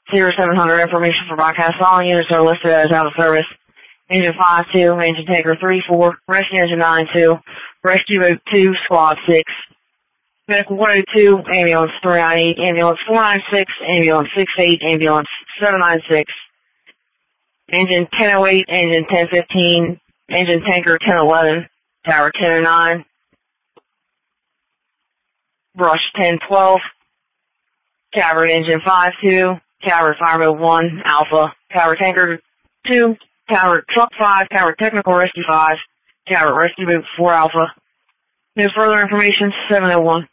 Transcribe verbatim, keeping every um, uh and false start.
zero seven hundred, information for broadcast. All units are listed as out of service. Engine five two, engine tanker three four, rescue engine nine two, rescue boat two, squad six, medical one oh two, ambulance three nine eight, ambulance four nine six, ambulance six eight, ambulance seven nine six, engine ten oh eight, engine ten fifteen, engine tanker ten eleven, tower ten oh nine, brush ten twelve, cavalry engine five two, cavalry fireboat one, alpha, cavalry tanker two, cavalry truck five, cavalry technical rescue five, cavalry rescue boat four alpha. No further information, seven oh one.